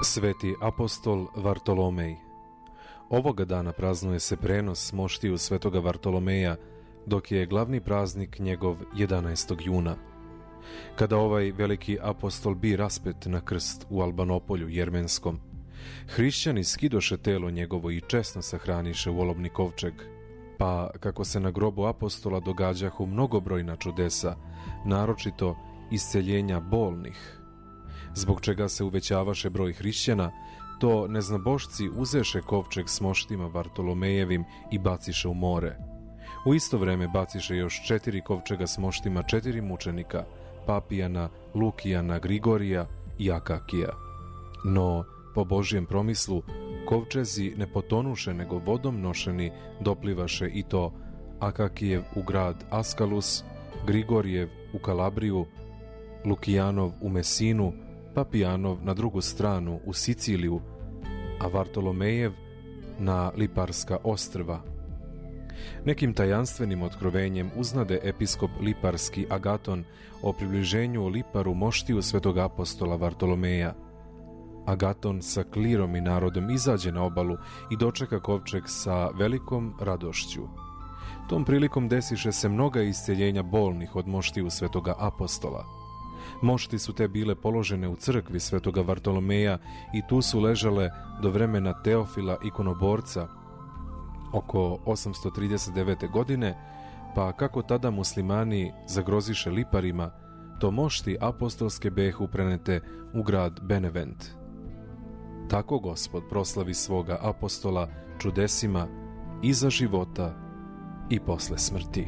Sveti apostol Vartolomej. Ovoga dana praznuje se prenos moštiju svetoga Vartolomeja, dok je glavni praznik njegov 11. juna. Kada ovaj veliki apostol bi raspet na krst u Albanopolju jermenskom, hrišćani skidoše telo njegovo i česno sahraniše u olovni kovčeg, pa kako se na grobu apostola događahu mnogobrojna čudesa, naročito isceljenja bolnih, zbog čega se uvećavaše broj hrišćana, to neznabošci uzeše kovčeg s moštima Vartolomejevim i baciše u more. U isto vreme baciše još 4 kovčega s moštima 4 mučenika, Papijana, Lukijana, Grigorija i Akakija. No, po Božjem promislu, kovčezi ne potonuše, nego vodom nošeni doplivaše, i to Akakijev u grad Askalus, Grigorijev u Kalabriju, Lukijanov u Mesinu, Papijanov na drugu stranu u Siciliju, a Vartolomejev na Liparska ostrva. Nekim tajanstvenim otkrovenjem uznade episkop Liparski Agaton o približenju u Liparu moštiju svetog apostola Vartolomeja. Agaton sa klirom i narodom izađe na obalu i dočeka kovčeg sa velikom radošću. Tom prilikom desiše se mnoga isceljenja bolnih od moštiju svetoga apostola. Mošti su te bile položene u crkvi svetoga Vartolomeja i tu su ležale do vremena Teofila ikonoborca oko 839. godine, pa kako tada muslimani zagroziše Liparima, to mošti apostolske behu prenete u grad Benevent. Tako Gospod proslavi svoga apostola čudesima iza života i posle smrti.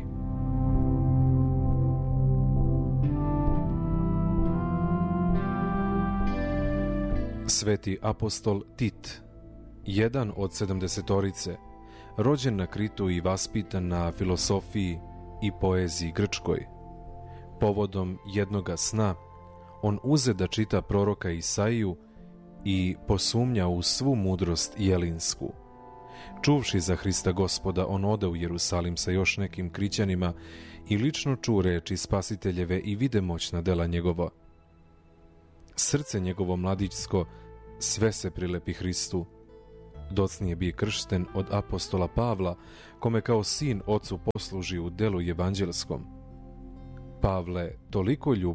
Sveti apostol Tit, jedan od 70-orice, rođen na Kritu i vaspitan na filosofiji i poeziji grčkoj. Povodom jednoga sna, on uze da čita proroka Isaiju i posumnja u svu mudrost jelinsku. Čuvši za Hrista Gospoda, on ode u Jerusalim sa još nekim krićanima i lično ču reči Spasiteljeve i vide moćna dela njegova. Srce njegovo mladićsko sve se prilepi Hristu. Docnije bi kršten od apostola Pavla, kome kao sin ocu posluži u delu evanđelskom. Pavle toliko ljubi